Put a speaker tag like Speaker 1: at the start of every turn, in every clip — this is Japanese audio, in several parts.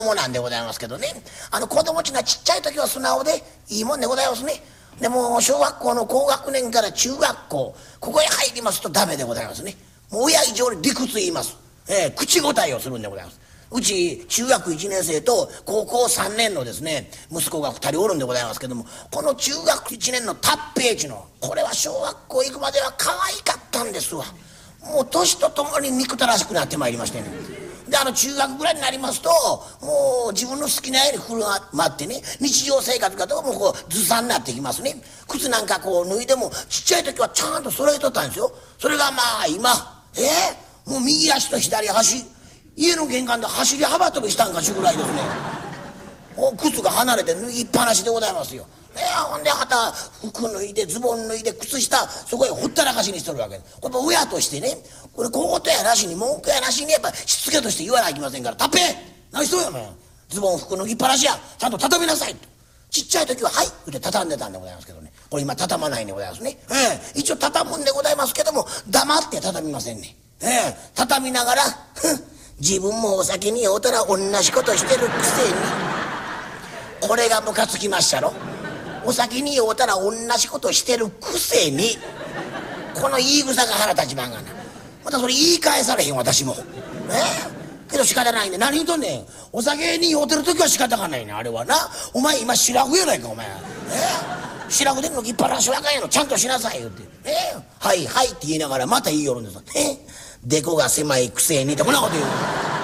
Speaker 1: 供なんでございますけどね、子供ちがちっちゃい時は素直でいいもんでございますね。でも小学校の高学年から中学校、ここへ入りますとダメでございますね。もう親以上に理屈言います。口答えをするんでございます。うち中学1年生と高校3年のですね息子が2人おるんでございますけども、この中学1年のタッペーチのこれは小学校行くまでは可愛かったんですわ。もう年とともに憎たらしくなってまいりましてね。で中学ぐらいになりますともう自分の好きなように振る舞ってね、日常生活がどうもこうずさんになってきますね。靴なんかこう脱いでもちっちゃい時はちゃんと揃えとったんですよ。それがまあ今もう右足と左足家の玄関で走り幅跳びしたんかしぐらいですね。靴が離れて脱ぎっぱなしでございますよ。ほんで服脱いでズボン脱いで靴下そこへほったらかしにしとるわけです。これ親としてね、これ小言やなしに文句やなしにやっぱしつけとして言わなきませんから、たっぺ何しとんやお前、ズボン服脱ぎっぱなしや、ちゃんと畳みなさいと。ちっちゃい時ははいって畳んでたんでございますけどね、これ今畳まないんでございますね。一応畳むんでございますけども黙って畳みませんね。畳みながら自分もお酒に酔うたら同じことしてるくせに、これがムカつきましたろ。お酒に酔うたら同じことしてるくせに、この言い草が腹立ちまんがな。またそれ言い返されへん私も。けど仕方ないんで、何言うとんねん。お酒に酔うてる時は仕方がないねんあれはな。お前今白くやないかお前。白くで脱ぎっぱなしはあかんやろ、ちゃんとしなさい言うて。はいはいって言いながらまた言いよるんです。でこが狭いくせにってこんなこと言う。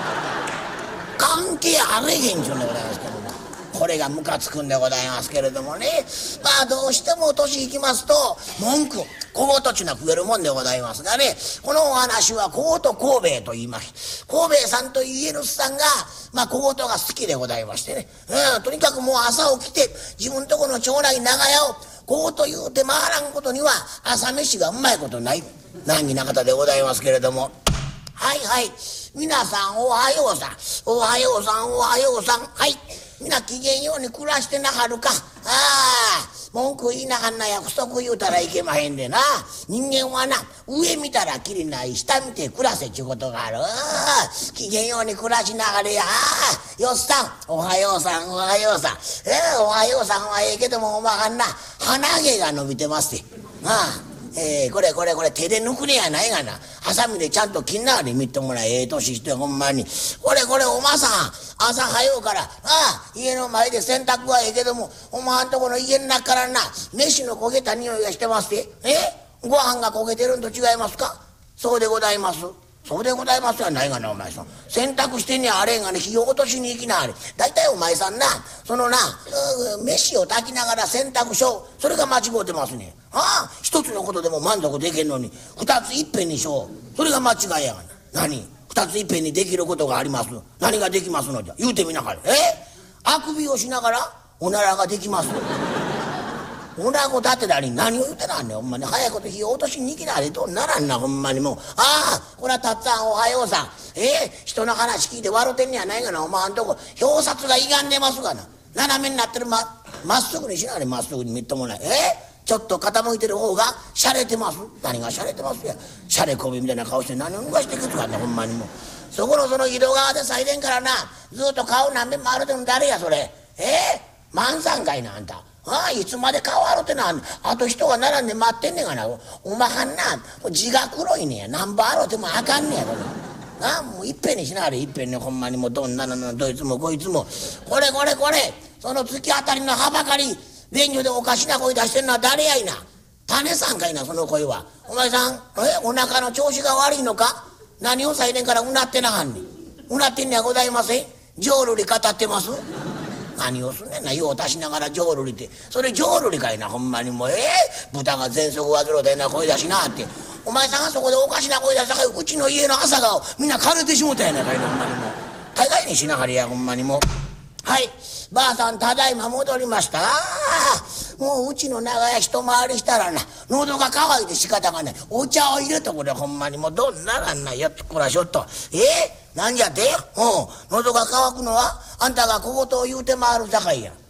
Speaker 1: 関係あれへんちゅうんでございますけども、これがムカつくんでございますけれどもね。まあどうしても年いきますと文句小言ちゅうのは増えるもんでございますがね、このお話は小言神戸と言いまして、神戸さんという家主さんが小言が好きでございましてね、とにかくもう朝起きて自分とこの町内長屋を小言言うて回らんことには朝飯がうまいことない難儀な方でございますけれども、はいはい皆さんおはようさんおはようさんおはようさん、はい皆機嫌ように暮らしてなはるか。文句言いなはんな約束言うたらいけまへんでな。人間はな上見たらきりない下見て暮らせちゅうことがある。機嫌ように暮らしながらやよっさんおはようさんおはようさん、おはようさんはええけどもおまはんな鼻毛が伸びてますて。これ手で抜くねやないがな、ハサミでちゃんと切んながら見てもらえ。年してほんまにこれおまさん朝早うから家の前で洗濯はええけどもおまはんとこの家の中からな飯の焦げた匂いがしてますて。ご飯が焦げてるんと違いますか。そうでございます。そうでございますやないがなお前さん、洗濯してんねやあれんがね、火を落としに行きなあれ。だいたいお前さんなそのな飯を炊きながら洗濯しよう、それが間違うてますねん。一つのことでも満足できんのに二ついっぺんにしよう、それが間違いやがな。何二ついっぺんにできることがあります。何ができますのじゃ言うてみなはれ。あくびをしながらおならができます。おなご立てたり何を言うてなんねんほんまに。早いこと火を落としに行きなあれとならんなほんまに。もうこれはたっつぁんおはようさん、人の話聞いて笑うてんねやないがな。お前んとこ表札が歪んでますがな、斜めになってるまっすぐにしなはれ、まっすぐにみっともない。ちょっと傾いてる方がしゃれてます。何がしゃれてますや、しゃれこびみたいな顔して何を抜かしてくつかんねんほんまに。もうそこのその井戸川で咲いてんからなずっと顔何遍も歩いてるの誰やそれ。万さんかいなあんた。いつまで顔洗うてなあと人が並んで待ってんねんがな。おまはんな字が黒いねや、何番洗うてもあかんねやもういっぺんにしなはれいっぺんにほんまに。もうどんなのどいつもこいつもこれその月あたりのはばかり便所でおかしな声出してんのは誰やいな。種さんかいなその声は。お前さんお腹の調子が悪いのか。何をさいでんからうなってなはんねん。うなってんねやございません。浄瑠璃語ってます。何をすんねんな用を足しながら浄瑠璃って、それ浄瑠璃かいなほんまに。もう豚が喘息患うたような声出しなって。お前さんがそこでおかしな声出したからうちの家の朝顔みんな枯れてしもたやないかいなほんまに。もう大概にしなはれやほんまに。もうはいばあさんただいま戻りました。もううちの長屋一回りしたらな喉が渇いて仕方がない。お茶を入れとくれほんまに。もうどんならんなやっとこらしょっと。何じゃって喉が渇くのはあんたが小言を言うて回るさかいや。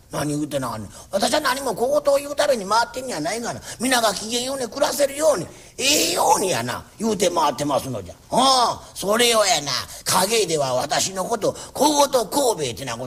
Speaker 1: 何言うてなはんねん。私は何も小言を言うために回ってんやないがな。皆が機嫌ように暮らせるようにええようにやな言うて回ってますのじゃ。それをやな陰では私のこと小言神戸ってなこと